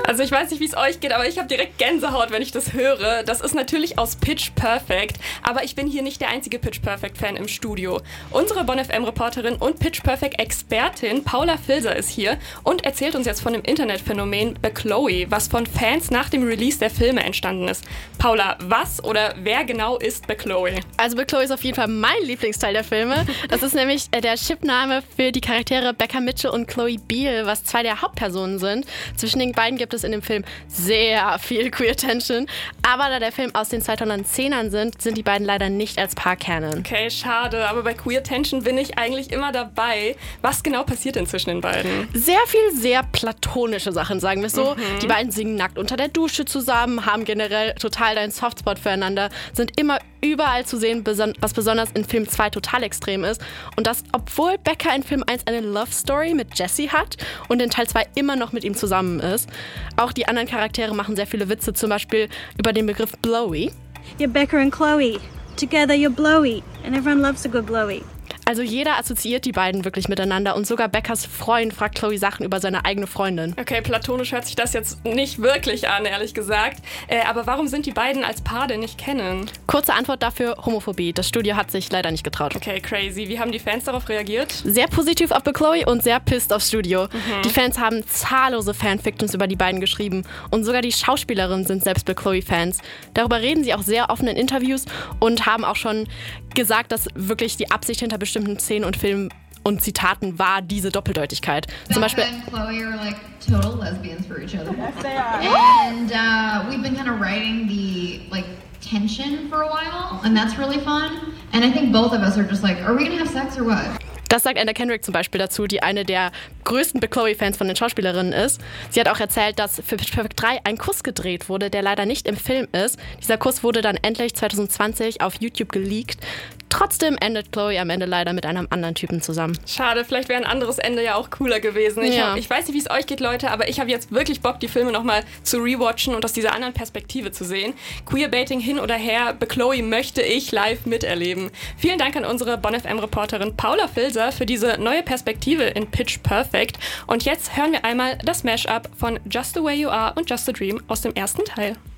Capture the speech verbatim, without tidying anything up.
Also ich weiß nicht, wie es euch geht, aber ich habe direkt Gänsehaut, wenn ich das höre. Das ist natürlich aus Pitch Perfect, aber ich bin hier nicht der einzige Pitch Perfect-Fan im Studio. Unsere Bonn F M-Reporterin und Pitch Perfect-Expertin Paula Filser ist hier und erzählt uns jetzt von dem Internetphänomen Bechloe, was von Fans nach dem Release der Filme entstanden ist. Paula, was oder wer genau ist Bechloe? Also Bechloe ist auf jeden Fall mein Lieblingsteil der Filme. Das ist nämlich der Chipname für die Charaktere Becca Mitchell und Chloe Beale, was zwei der Hauptpersonen sind. Zwischen den beiden gibt es in dem Film sehr viel Queer-Tension. Aber da der Film aus den zweitausendzehnern sind, sind die beiden leider nicht als Paar Canon. Okay, schade. Aber bei Queer-Tension bin ich eigentlich immer dabei. Was genau passiert denn zwischen den beiden? Sehr viel, sehr platonische Sachen, sagen wir so. Mhm. Die beiden singen nackt unter der Dusche zusammen, haben generell total einen Softspot füreinander, sind immer überall zu sehen, was besonders in Film zwei total extrem ist. Und das, obwohl Becca in Film eins eine Love Story mit Jesse hat und in Teil zwei immer noch mit ihm zusammen ist. Auch die anderen Charaktere machen sehr viele Witze, zum Beispiel über den Begriff Blowy. You're Becca and Chloe. Together you're blowy. And everyone loves a good blowy. Also jeder assoziiert die beiden wirklich miteinander und sogar Beccas Freund fragt Chloe Sachen über seine eigene Freundin. Okay, platonisch hört sich das jetzt nicht wirklich an, ehrlich gesagt. Äh, aber warum sind die beiden als Paar denn nicht kennen? Kurze Antwort dafür, Homophobie. Das Studio hat sich leider nicht getraut. Okay, crazy. Wie haben die Fans darauf reagiert? Sehr positiv auf Bechloe und sehr pissed aufs Studio. Mhm. Die Fans haben zahllose Fanfictions über die beiden geschrieben und sogar die Schauspielerinnen sind selbst Bechloe-Fans. Darüber reden sie auch sehr offen in Interviews und haben auch schon gesagt, dass wirklich die Absicht hinter bestimmten Szenen und Filmen und Zitaten war diese Doppeldeutigkeit. Zum Beispiel and Chloe are like total lesbians for each other. Yes, they are. And uh, we've been kind of writing the like tension for a while, and that's really fun. And I think both of us are just like, are we gonna have sex or what? Das sagt Anna Kendrick zum Beispiel dazu, die eine der größten Bechloe-Fans von den Schauspielerinnen ist. Sie hat auch erzählt, dass für Pitch Perfect drei ein Kuss gedreht wurde, der leider nicht im Film ist. Dieser Kuss wurde dann endlich zwanzig zwanzig auf YouTube geleakt. Trotzdem endet Chloe am Ende leider mit einem anderen Typen zusammen. Schade, vielleicht wäre ein anderes Ende ja auch cooler gewesen. Ich, ja. hab, ich weiß nicht, wie es euch geht, Leute, aber ich habe jetzt wirklich Bock, die Filme nochmal zu rewatchen und aus dieser anderen Perspektive zu sehen. Queerbaiting hin oder her, Bechloe möchte ich live miterleben. Vielen Dank an unsere Bonn F M-Reporterin Paula Filser für diese neue Perspektive in Pitch Perfect. Und jetzt hören wir einmal das Mashup von Just the Way You Are und Just a Dream aus dem ersten Teil.